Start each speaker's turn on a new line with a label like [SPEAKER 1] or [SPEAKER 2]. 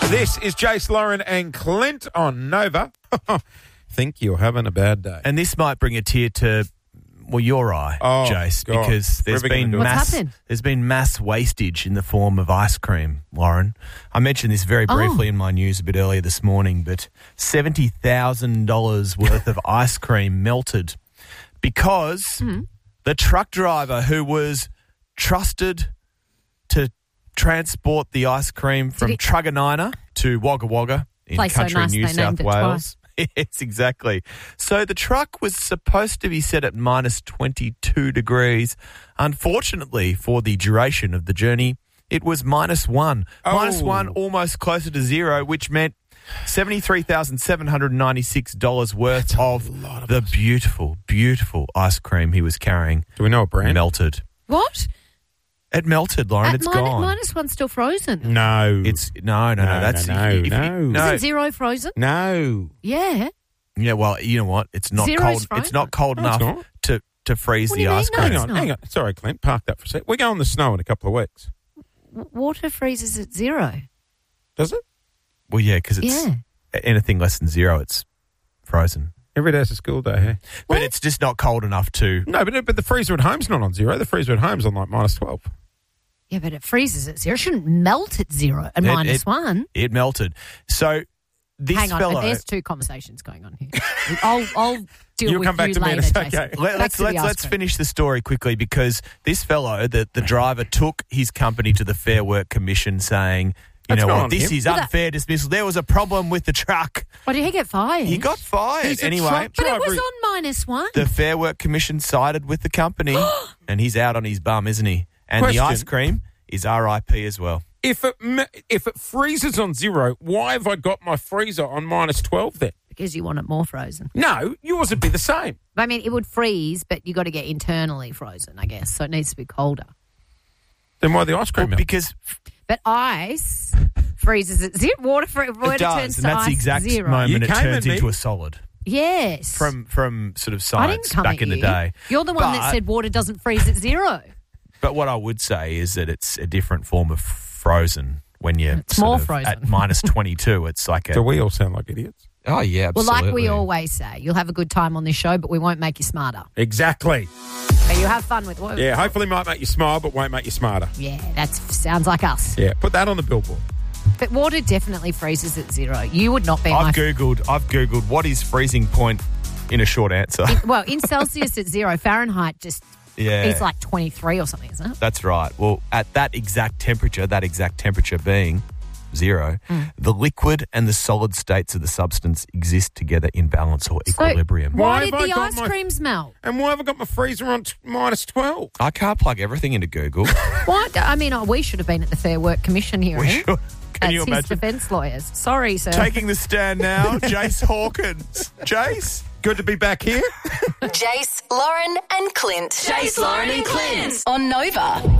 [SPEAKER 1] This is Jace, Lauren and Clint on Nova. Think you're having a bad day.
[SPEAKER 2] And this might bring a tear to, well, your eye, Jace,
[SPEAKER 1] God.
[SPEAKER 2] because there's been mass wastage in the form of ice cream, Lauren. I mentioned this very briefly in my news a bit earlier this morning, but $70,000 worth of ice cream melted because the truck driver who was trusted to transport the ice cream from Truganina to Wagga Wagga in country New South Wales. Yes, exactly. So the truck was supposed to be set at minus 22 degrees. Unfortunately, for the duration of the journey, it was minus one. Minus one, almost closer to zero, which meant $73,796 worth of the beautiful, beautiful ice cream he was carrying.
[SPEAKER 1] Do we know a brand?
[SPEAKER 2] Melted.
[SPEAKER 3] What?
[SPEAKER 2] It melted, Lauren. It's gone.
[SPEAKER 3] Minus one's still frozen.
[SPEAKER 1] No.
[SPEAKER 2] It's no. That's
[SPEAKER 1] no.
[SPEAKER 3] Isn't zero frozen?
[SPEAKER 1] No.
[SPEAKER 3] Yeah.
[SPEAKER 2] Yeah, well, you know what? It's not
[SPEAKER 3] Zero's
[SPEAKER 2] cold.
[SPEAKER 3] frozen.
[SPEAKER 2] It's not cold enough to freeze
[SPEAKER 3] What
[SPEAKER 2] the
[SPEAKER 3] do you mean?
[SPEAKER 2] ice
[SPEAKER 3] No,
[SPEAKER 2] cream.
[SPEAKER 3] it's
[SPEAKER 1] Hang on. Sorry, Clint. Park that for a sec. We go on the snow in a couple of weeks.
[SPEAKER 3] Water freezes at zero.
[SPEAKER 1] Does it?
[SPEAKER 2] Well, yeah, because it's anything less than zero, it's frozen.
[SPEAKER 1] Every day's a school day, hey?
[SPEAKER 2] But it's just not cold enough to...
[SPEAKER 1] No, but the freezer at home's not on zero. The freezer at home's on like minus 12.
[SPEAKER 3] Yeah, but it freezes at zero. It shouldn't melt at zero and minus one.
[SPEAKER 2] It melted. So this
[SPEAKER 3] Hang on,
[SPEAKER 2] fellow...
[SPEAKER 3] there's two conversations going on here. I'll deal
[SPEAKER 1] You'll
[SPEAKER 3] with
[SPEAKER 1] come back
[SPEAKER 3] you
[SPEAKER 1] to me in
[SPEAKER 3] later,
[SPEAKER 1] a sec,
[SPEAKER 3] Jason.
[SPEAKER 1] okay.
[SPEAKER 2] Let's finish the story quickly because this fellow, the driver, took his company to the Fair Work Commission saying... You know what? This is unfair dismissal. There was a problem with the truck.
[SPEAKER 3] Why did he get fired?
[SPEAKER 2] He got fired anyway.
[SPEAKER 3] But it was on minus one.
[SPEAKER 2] The Fair Work Commission sided with the company, and he's out on his bum, isn't he? And the ice cream is RIP as well.
[SPEAKER 1] If it freezes on zero, why have I got my freezer on minus 12 then?
[SPEAKER 3] Because you want it more frozen.
[SPEAKER 1] No, yours would be the same.
[SPEAKER 3] I mean, it would freeze, but you got to get internally frozen, I guess. So it needs to be colder.
[SPEAKER 1] Then why the ice cream melt?
[SPEAKER 2] Because...
[SPEAKER 3] But ice freezes at zero. Water
[SPEAKER 2] it does,
[SPEAKER 3] turns
[SPEAKER 2] and
[SPEAKER 3] to
[SPEAKER 2] that's
[SPEAKER 3] ice
[SPEAKER 2] the exact
[SPEAKER 3] zero.
[SPEAKER 2] moment it turns into a solid.
[SPEAKER 3] Yes.
[SPEAKER 2] From sort of
[SPEAKER 3] I didn't
[SPEAKER 2] science
[SPEAKER 3] come
[SPEAKER 2] back
[SPEAKER 3] at
[SPEAKER 2] in the
[SPEAKER 3] you.
[SPEAKER 2] day.
[SPEAKER 3] You're the one that said water doesn't freeze at zero.
[SPEAKER 2] But what I would say is that it's a different form of frozen when you're
[SPEAKER 3] frozen.
[SPEAKER 2] at minus 22. It's like
[SPEAKER 1] Do we all sound like idiots?
[SPEAKER 2] Oh, yeah,
[SPEAKER 3] Well,
[SPEAKER 2] absolutely.
[SPEAKER 3] like we always say, you'll have a good time on this show, but we won't make you smarter.
[SPEAKER 1] Exactly.
[SPEAKER 3] So you have fun with work.
[SPEAKER 1] Yeah, hopefully might make you smile, but won't make you smarter.
[SPEAKER 3] Yeah, that sounds like us.
[SPEAKER 1] Yeah, put that on the billboard.
[SPEAKER 3] But water definitely freezes at zero. You would not be
[SPEAKER 2] I've Googled what is freezing point in a short answer.
[SPEAKER 3] in Celsius at zero. Fahrenheit just it's like 23 or something, isn't it?
[SPEAKER 2] That's right. Well, at that exact temperature being zero, the liquid and the solid states of the substance exist together in balance or equilibrium.
[SPEAKER 3] Why did the ice creams melt?
[SPEAKER 1] And why have I got my freezer on minus 12?
[SPEAKER 2] I can't plug everything into Google.
[SPEAKER 3] What? I mean, we should have been at the Fair Work Commission hearing.
[SPEAKER 2] We should. Can you
[SPEAKER 3] his
[SPEAKER 2] imagine?
[SPEAKER 3] defence lawyers. Sorry, sir.
[SPEAKER 2] Taking the stand now, Jace Hawkins. Jace, good to be back here.
[SPEAKER 4] Jace, Lauren and Clint. Jace, Lauren and Clint on Nova.